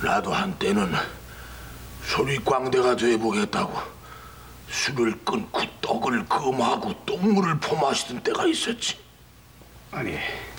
나도 한때는 소리광대가 돼보겠다고 술을 끊고 떡을 금하고 똥물을 퍼마시던 때가 있었지. 아니